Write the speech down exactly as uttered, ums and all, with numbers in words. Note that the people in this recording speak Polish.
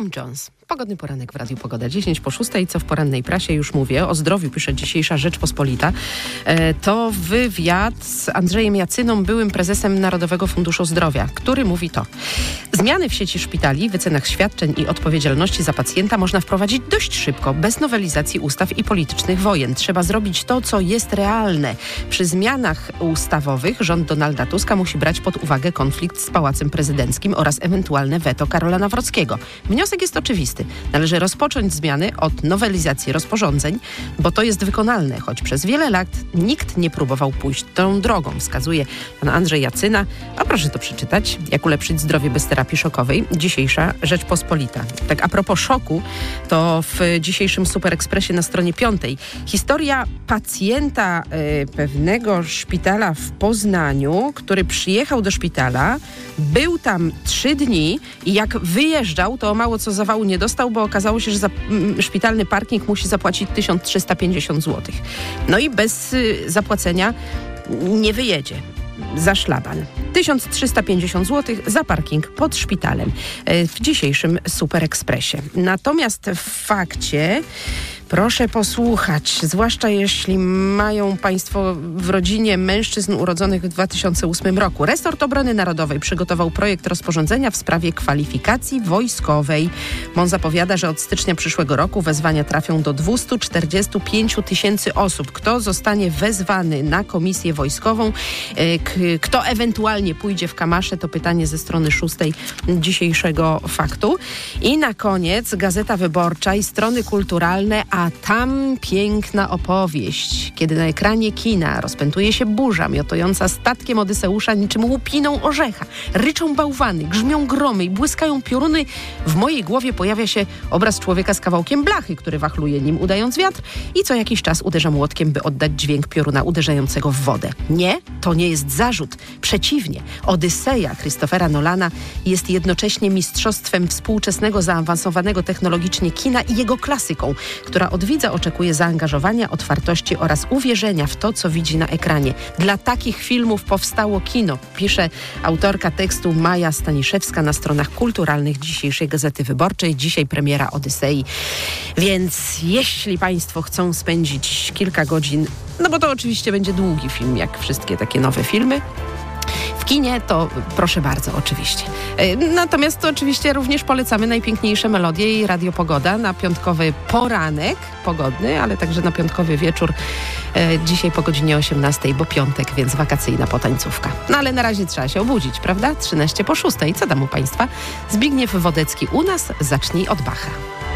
Tom Jones. Pogodny poranek w Radiu Pogoda. dziesięć po szóstej, co w porannej prasie już mówię. O zdrowiu pisze dzisiejsza Rzeczpospolita. E, to wywiad z Andrzejem Jacyną, byłym prezesem Narodowego Funduszu Zdrowia, który mówi to. Zmiany w sieci szpitali, wycenach świadczeń i odpowiedzialności za pacjenta można wprowadzić dość szybko, bez nowelizacji ustaw i politycznych wojen. Trzeba zrobić to, co jest realne. Przy zmianach ustawowych rząd Donalda Tuska musi brać pod uwagę konflikt z Pałacem Prezydenckim oraz ewentualne weto Karola Nawrockiego. Wniosek jest oczywisty. Należy rozpocząć zmiany od nowelizacji rozporządzeń, bo to jest wykonalne, choć przez wiele lat nikt nie próbował pójść tą drogą, wskazuje pan Andrzej Jacyna. A proszę to przeczytać, jak ulepszyć zdrowie bez terapii szokowej. Dzisiejsza Rzeczpospolita. Tak a propos szoku, to w dzisiejszym Super Expressie na stronie piątej historia pacjenta y, pewnego szpitala w Poznaniu, który przyjechał do szpitala, był tam trzy dni i jak wyjeżdżał, to mało co zawału nie dostał, bo okazało się, że za m, szpitalny parking musi zapłacić tysiąc trzysta pięćdziesiąt złotych. No i bez y, zapłacenia nie wyjedzie. Za szlaban. tysiąc trzysta pięćdziesiąt złotych za parking pod szpitalem w dzisiejszym Super Expressie. Natomiast w fakcie proszę posłuchać, zwłaszcza jeśli mają państwo w rodzinie mężczyzn urodzonych w dwa tysiące ósmym roku. Resort Obrony Narodowej przygotował projekt rozporządzenia w sprawie kwalifikacji wojskowej. On zapowiada, że od stycznia przyszłego roku wezwania trafią do dwieście czterdzieści pięć tysięcy osób. Kto zostanie wezwany na komisję wojskową, k- kto ewentualnie pójdzie w kamasze, to pytanie ze strony szóstej dzisiejszego faktu. I na koniec Gazeta Wyborcza i strony kulturalne, a tam piękna opowieść, kiedy na ekranie kina rozpętuje się burza miotująca statkiem Odyseusza niczym łupiną orzecha. Ryczą bałwany, grzmią gromy i błyskają pioruny. W mojej głowie pojawia się obraz człowieka z kawałkiem blachy, który wachluje nim udając wiatr i co jakiś czas uderza młotkiem, by oddać dźwięk pioruna uderzającego w wodę. Nie, to nie jest zarzut. Przeciwnie, Odyseja Christophera Nolana jest jednocześnie mistrzostwem współczesnego, zaawansowanego technologicznie kina i jego klasyką, która od widza oczekuje zaangażowania, otwartości oraz uwierzenia w to, co widzi na ekranie. Dla takich filmów powstało kino, pisze autorka tekstu Maja Staniszewska na stronach kulturalnych dzisiejszej Gazety Wyborczej. Dzisiaj premiera Odysei. Więc jeśli państwo chcą spędzić kilka godzin, no bo to oczywiście będzie długi film, jak wszystkie takie nowe filmy, w kinie, to proszę bardzo, oczywiście. Natomiast to oczywiście również polecamy najpiękniejsze melodie i Radio Pogoda na piątkowy poranek pogodny, ale także na piątkowy wieczór. Dzisiaj po godzinie osiemnastej, bo piątek, więc wakacyjna potańcówka. No ale na razie trzeba się obudzić, prawda? trzynaście po szóstej. Co tam u państwa? Zbigniew Wodecki u nas. Zacznij od Bacha.